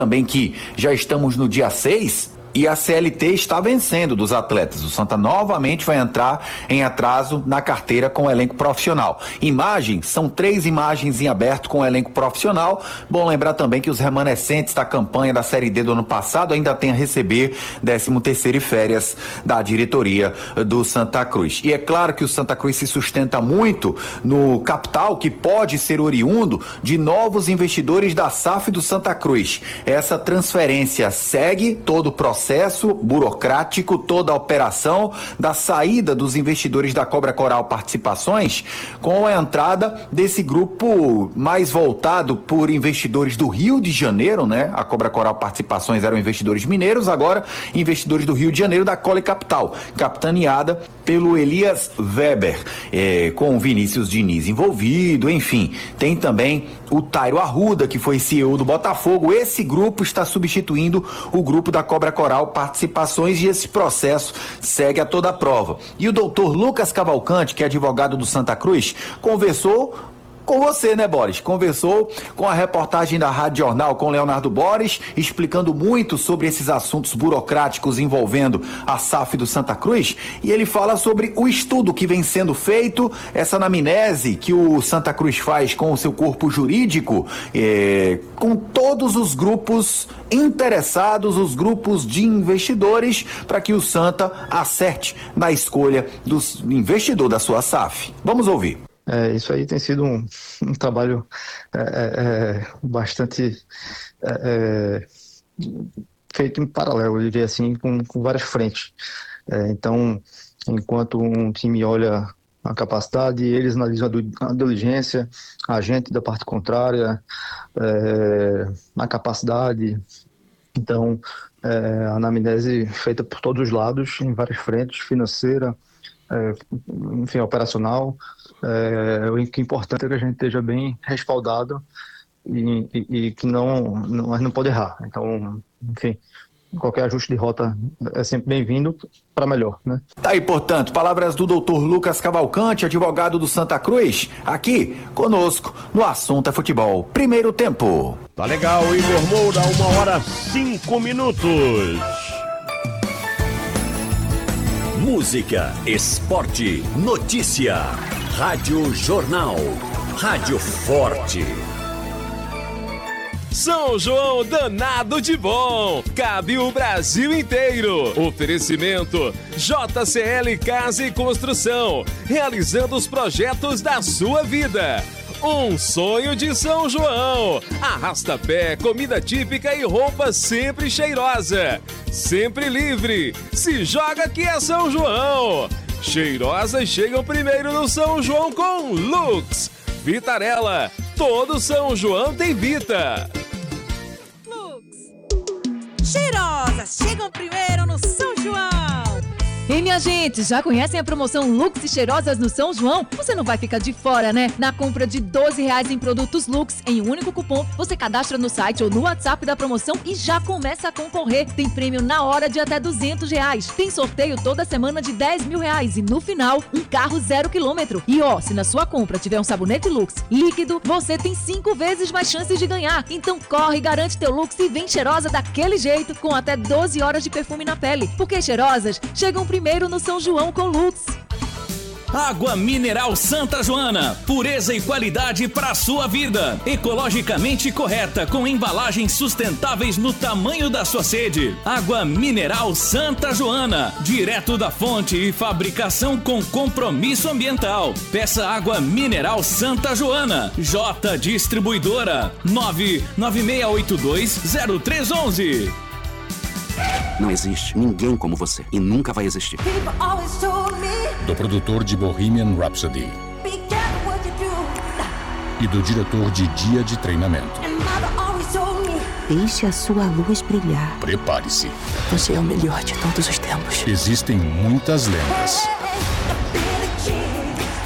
também que já estamos no dia 6 e a CLT está vencendo dos atletas. O Santa novamente vai entrar em atraso na carteira com o elenco profissional. Imagens, são 3 imagens em aberto com o elenco profissional. Bom lembrar também que os remanescentes da campanha da Série D do ano passado ainda têm a receber 13º e férias da diretoria do Santa Cruz. E é claro que o Santa Cruz se sustenta muito no capital que pode ser oriundo de novos investidores da SAF do Santa Cruz. Essa transferência segue todo o processo burocrático, toda a operação da saída dos investidores da Cobra Coral Participações, com a entrada desse grupo mais voltado por investidores do Rio de Janeiro, né? A Cobra Coral Participações eram investidores mineiros, agora investidores do Rio de Janeiro, da Cole Capital, capitaneada pelo Elias Weber, com o Vinícius Diniz envolvido, enfim. Tem também o Tairo Arruda, que foi CEO do Botafogo. Esse grupo está substituindo o grupo da Cobra Coral Participações e esse processo segue a toda a prova. E o doutor Lucas Cavalcante, que é advogado do Santa Cruz, conversou com você, né, Boris? Conversou com a reportagem da Rádio Jornal com Leonardo Boris, explicando muito sobre esses assuntos burocráticos envolvendo a SAF do Santa Cruz, e ele fala sobre o estudo que vem sendo feito, essa anamnese que o Santa Cruz faz com o seu corpo jurídico, com todos os grupos interessados, os grupos de investidores, para que o Santa acerte na escolha do investidor da sua SAF. Vamos ouvir. Isso aí tem sido um trabalho bastante feito em paralelo, eu diria assim, com várias frentes. Então, enquanto um time olha a capacidade, eles analisam a diligência, a gente da parte contrária, a capacidade. Então, a anamnese feita por todos os lados, em várias frentes, financeira, enfim, operacional. O que é importante é que a gente esteja bem respaldado e que não pode errar. Então, enfim, qualquer ajuste de rota é sempre bem-vindo para melhor, né? Tá aí, portanto, palavras do doutor Lucas Cavalcante, advogado do Santa Cruz, aqui conosco no Assunto é Futebol. Primeiro tempo. Tá legal, Igor Moura, 1h05. Música, esporte, notícia. Rádio Jornal. Rádio Forte. São João danado de bom, cabe o Brasil inteiro. Oferecimento JCL Casa e Construção, realizando os projetos da sua vida. Um sonho de São João. Arrasta-pé, comida típica e roupa sempre cheirosa. Sempre livre. Se joga que é São João. Cheirosas chegam primeiro no São João com Lux. Vitarella, todo São João tem Vita. Lux. Cheirosas chegam primeiro no São João. Ei, minha gente, já conhecem a promoção Lux e Cheirosas no São João? Você não vai ficar de fora, né? Na compra de R$12 em produtos Lux, em um único cupom, você cadastra no site ou no WhatsApp da promoção e já começa a concorrer. Tem prêmio na hora de até R$200. Tem sorteio toda semana de R$10 mil e no final, um carro 0 km. E se na sua compra tiver um sabonete Lux líquido, você tem 5 vezes mais chances de ganhar. Então corre, garante teu Lux e vem cheirosa daquele jeito, com até 12 horas de perfume na pele. Porque cheirosas chegam primeiro no São João com Lux. Água mineral Santa Joana, pureza e qualidade para sua vida. Ecologicamente correta, com embalagens sustentáveis no tamanho da sua sede. Água mineral Santa Joana, direto da fonte e fabricação com compromisso ambiental. Peça água mineral Santa Joana. J Distribuidora 996820311. Não existe ninguém como você e nunca vai existir. Do produtor de Bohemian Rhapsody e do diretor de Dia de Treinamento. Deixe a sua luz brilhar. Prepare-se. Você é o melhor de todos os tempos. Existem muitas lendas,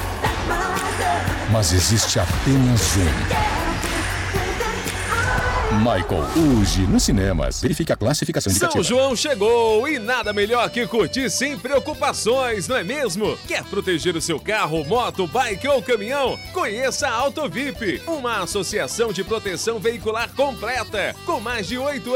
mas existe apenas um. Michael, hoje nos cinemas. Verifique a classificação indicativa. São João chegou e nada melhor que curtir sem preocupações, não é mesmo? Quer proteger o seu carro, moto, bike ou caminhão? Conheça a Autovip, uma associação de proteção veicular completa, com mais de 8